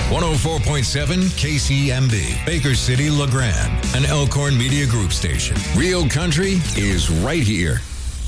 104.7 KCMB, Baker City, LeGrand, an Elkhorn Media Group station. Real country is right here.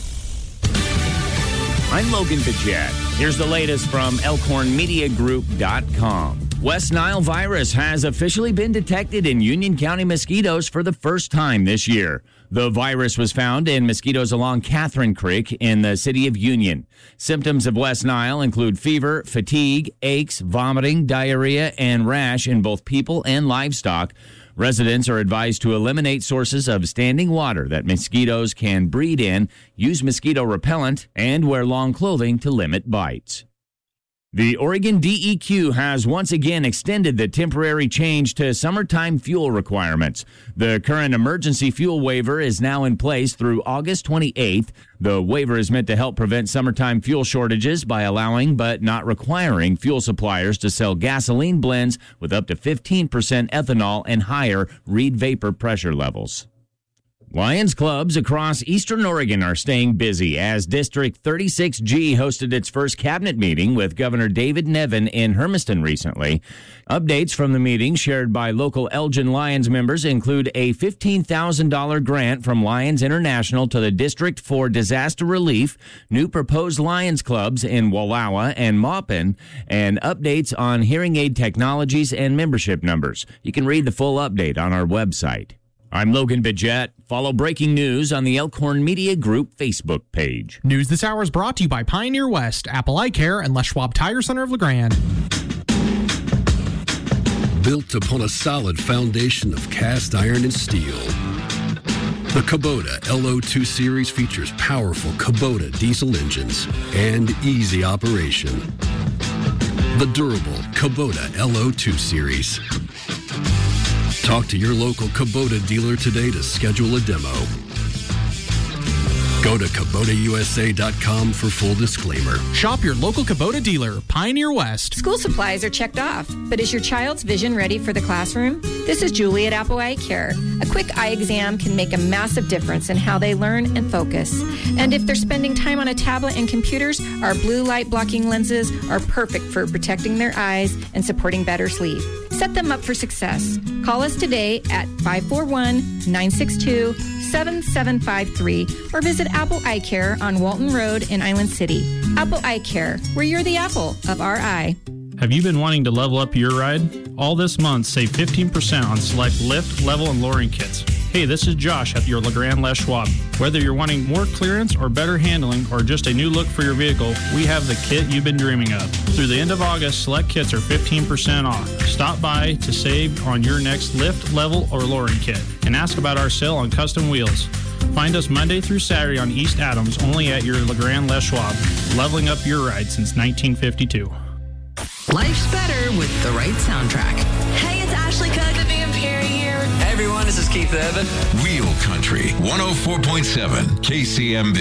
I'm Logan Bajette. Here's the latest from ElkhornMediaGroup.com. West Nile virus has officially been detected in Union County mosquitoes for the first time this year. The virus was found in mosquitoes along Catherine Creek in the city of Union. Symptoms of West Nile include fever, fatigue, aches, vomiting, diarrhea, and rash in both people and livestock. Residents are advised to eliminate sources of standing water that mosquitoes can breed in, use mosquito repellent, and wear long clothing to limit bites. The Oregon DEQ has once again extended the temporary change to summertime fuel requirements. The current emergency fuel waiver is now in place through August 28th. The waiver is meant to help prevent summertime fuel shortages by allowing but not requiring fuel suppliers to sell gasoline blends with up to 15% ethanol and higher Reid vapor pressure levels. Lions clubs across eastern Oregon are staying busy as District 36G hosted its first cabinet meeting with Governor David Nevin in Hermiston recently. Updates from the meeting shared by local Elgin Lions members include a $15,000 grant from Lions International to the district for disaster relief, new proposed Lions clubs in Wallowa and Maupin, and updates on hearing aid technologies and membership numbers. You can read the full update on our website. I'm Logan Bajette. Follow breaking news on the Elkhorn Media Group Facebook page. News this hour is brought to you by Pioneer West, Apple Eye Care, and Les Schwab Tire Center of LeGrand. Built upon a solid foundation of cast iron and steel, the Kubota LO2 Series features powerful Kubota diesel engines and easy operation. The durable Kubota LO2 Series. Talk to your local Kubota dealer today to schedule a demo. Go to KubotaUSA.com for full disclaimer. Shop your local Kubota dealer, Pioneer West. School supplies are checked off, but is your child's vision ready for the classroom? This is Julie at Apple Eye Care. A quick eye exam can make a massive difference in how they learn and focus. And if they're spending time on a tablet and computers, our blue light blocking lenses are perfect for protecting their eyes and supporting better sleep. Set them up for success. Call us today at 541-962-7753 or visit Apple Eye Care on Walton Road in Island City. Apple Eye Care, where you're the apple of our eye. Have you been wanting to level up your ride? All this month, save 15% on select lift, level, and lowering kits. Hey, this is Josh at your LeGrand Les Schwab. Whether you're wanting more clearance or better handling or just a new look for your vehicle, we have the kit you've been dreaming of. Through the end of August, select kits are 15% off. Stop by to save on your next lift, level, or lowering kit and ask about our sale on custom wheels. Find us Monday through Saturday on East Adams, only at your LeGrand Les Schwab, leveling up your ride since 1952. Life's better with the right soundtrack. Hey, it's Ashley Cook. Vivian Perry here. Hey everyone, this is Keith Urban. Real country, 104.7 KCMB.